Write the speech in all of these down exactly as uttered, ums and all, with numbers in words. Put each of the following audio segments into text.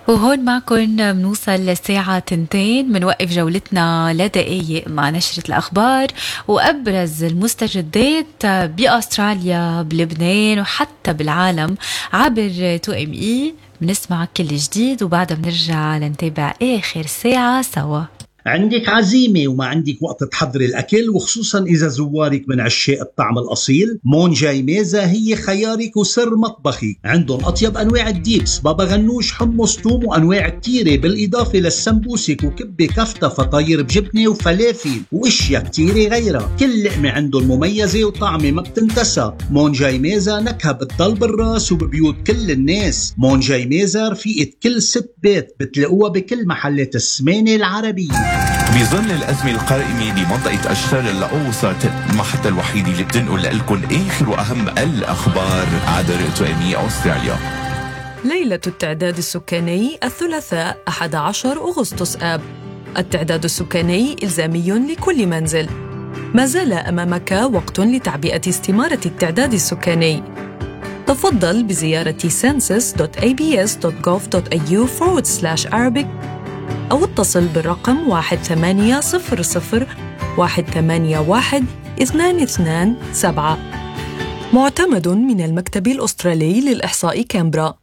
وهون معكن بنوصل للساعة تنتين، منوقف جولتنا لدقايق مع نشرة الأخبار وأبرز المستجدات بأستراليا بلبنان وحتى بالعالم عبر تو ام اي. بنسمع كل جديد وبعدها بنرجع لنتابع آخر ساعة سوا. عندك عزيمة وما عندك وقت تحضري الأكل، وخصوصا إذا زوارك من عشاق الطعم الأصيل، مونجاي ميزة هي خيارك وسر مطبخي. عندهم أطيب أنواع الديبس، بابا غنوش، حمص، توم وأنواع كتيرة، بالإضافة للسمبوسك وكبة كفتة، فطاير بجبنة وفلافل وإشياء كتيرة غيرها. كل لقمة عندهم مميزة وطعمة ما بتنتسى. مونجاي ميزة نكهة بتضل بالراس وببيوت كل الناس. مونجاي ميزة رفيقة كل ست بيت، بتلاقوها بكل محلات السمانة العربية. بظل الأزمة القائمة بمنطقة أشتر الأوسط، المحطة الوحيدة اللي بتنقل لكم آخر وأهم الأخبار عبر تو ام اي أستراليا. ليلة التعداد السكاني الثلاثاء أحد عشر أغسطس آب. التعداد السكاني إلزامي لكل منزل. ما زال أمامك وقت لتعبئة استمارة التعداد السكاني. تفضل بزيارة census دوت a b s دوت gov دوت a u forward slash arabic أو اتصل بالرقم واحد ثمانية صفر صفر واحد ثمانية واحد اثنان اثنان سبعة. معتمد من المكتب الأسترالي للإحصاء كامبرا.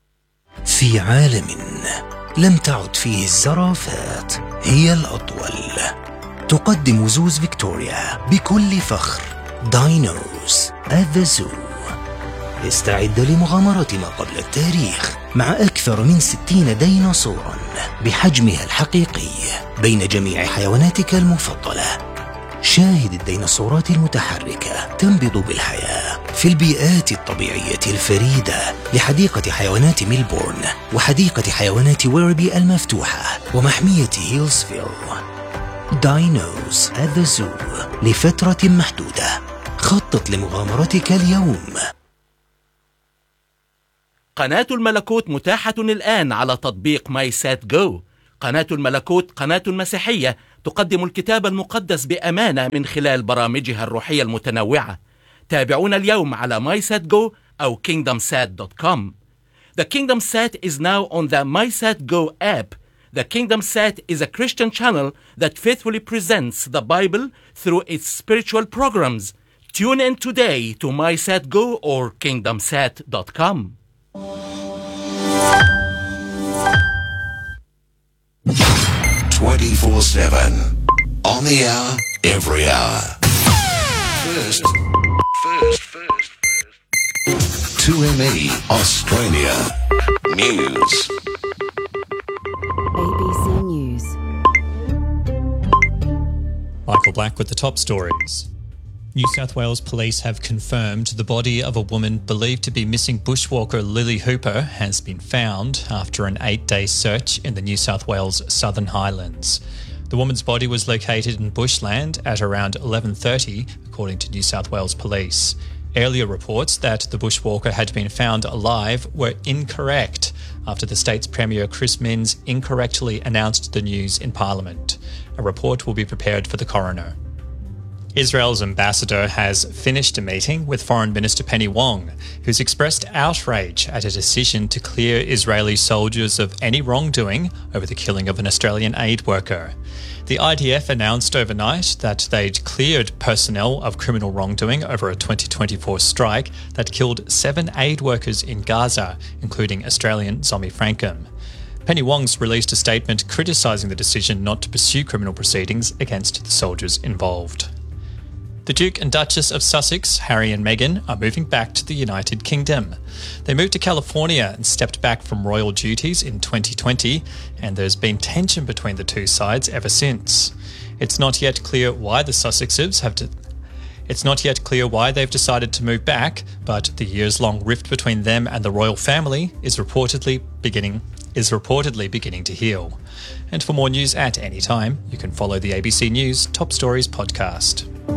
في عالم لم تعد فيه الزرافات هي الأطول، تقدم زوز فيكتوريا بكل فخر داينوز at the zoo. استعد لمغامرة ما قبل التاريخ مع أكثر من ستين ديناصوراً بحجمها الحقيقي بين جميع حيواناتك المفضلة. شاهد الديناصورات المتحركة تنبض بالحياة في البيئات الطبيعية الفريدة لحديقة حيوانات ميلبورن وحديقة حيوانات ويربي المفتوحة ومحمية هيلزفيل. داينوز at the zoo لفترة محدودة. خطط لمغامرتك اليوم. قناة الملكوت متاحة الآن على تطبيق ماي سات جو. قناة الملكوت قناة مسيحية تقدم الكتاب المقدس بأمانة من خلال برامجها الروحية المتنوعة. تابعونا اليوم على ماي سات جو أو كينغدم سات دوت كوم. The Kingdom Sat is now on the MySatGo app. The Kingdom Sat is a Christian channel that faithfully presents the Bible through its spiritual programs. Tune in today to MySatGo or kingdom sat dot com. twenty-four seven on the hour, every hour. First, first, first, first. two M E Australia News. A B C News. Michael Black with the top stories. New South Wales police have confirmed the body of a woman believed to be missing bushwalker Lily Hooper has been found after an eight-day search in the New South Wales Southern Highlands. The woman's body was located in bushland at around eleven thirty, according to New South Wales police. Earlier reports that the bushwalker had been found alive were incorrect after the state's Premier Chris Minns incorrectly announced the news in Parliament. A report will be prepared for the coroner. Israel's ambassador has finished a meeting with Foreign Minister Penny Wong, who's expressed outrage at a decision to clear Israeli soldiers of any wrongdoing over the killing of an Australian aid worker. The I D F announced overnight that they'd cleared personnel of criminal wrongdoing over a twenty twenty-four strike that killed seven aid workers in Gaza, including Australian Zomi Frankham. Penny Wong's released a statement criticising the decision not to pursue criminal proceedings against the soldiers involved. The Duke and Duchess of Sussex, Harry and Meghan, are moving back to the United Kingdom. They moved to California and stepped back from royal duties in twenty twenty, and there's been tension between the two sides ever since. It's not yet clear why the Sussexes have to... It's not yet clear why they've decided to move back, but the years-long rift between them and the royal family is reportedly beginning is reportedly beginning to heal. And for more news at any time, you can follow the A B C News Top Stories podcast.